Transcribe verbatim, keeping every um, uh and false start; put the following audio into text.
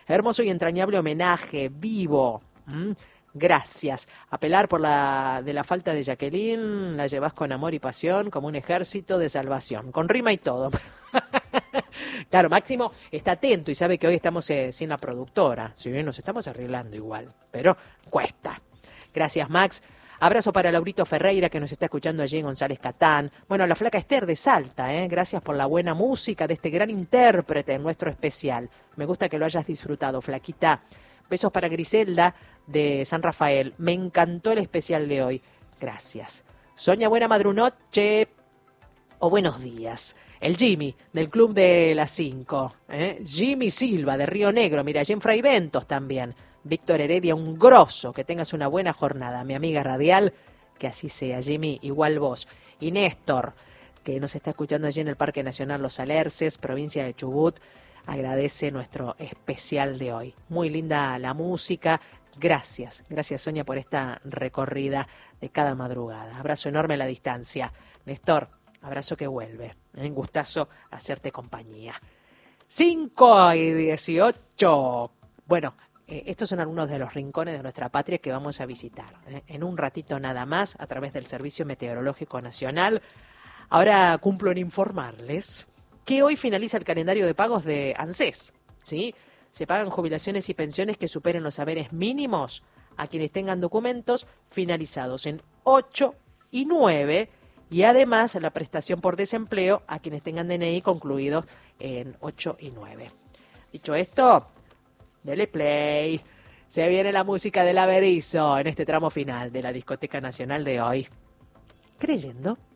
Hermoso y entrañable homenaje, vivo. ¿Mm? Gracias. Apelar por la de la falta de Jacqueline, la llevas con amor y pasión, como un ejército de salvación, con rima y todo. Claro, Máximo está atento y sabe que hoy estamos eh, sin la productora. Si bien nos estamos arreglando igual, pero cuesta. Gracias, Max. Abrazo para Laurito Ferreira, que nos está escuchando allí en González Catán. Bueno, la flaca Esther de Salta, ¿eh? Gracias por la buena música de este gran intérprete en nuestro especial. Me gusta que lo hayas disfrutado, flaquita. Besos para Griselda de San Rafael. Me encantó el especial de hoy. Gracias. Soña, buena madrunoche o buenos días. El Jimmy, del Club de las Cinco. ¿eh? Jimmy Silva, de Río Negro. Mira, allí en Fray Ventos también. Víctor Heredia, un grosso, que tengas una buena jornada. Mi amiga radial, que así sea, Jimmy, igual vos. Y Néstor, que nos está escuchando allí en el Parque Nacional Los Alerces, provincia de Chubut, agradece nuestro especial de hoy. Muy linda la música. Gracias, gracias Sonia por esta recorrida de cada madrugada. Abrazo enorme a la distancia. Néstor, abrazo que vuelve. Un gustazo hacerte compañía. cinco y dieciocho. Bueno, Eh, estos son algunos de los rincones de nuestra patria que vamos a visitar eh, en un ratito nada más a través del Servicio Meteorológico Nacional. Ahora cumplo en informarles que hoy finaliza el calendario de pagos de ANSES, ¿sí? Se pagan jubilaciones y pensiones que superen los haberes mínimos a quienes tengan documentos finalizados en ocho y nueve y además la prestación por desempleo a quienes tengan D N I concluidos en ocho y nueve. Dicho esto, dele play. Se viene la música del Averizo en este tramo final de la Discoteca Nacional de hoy. Creyendo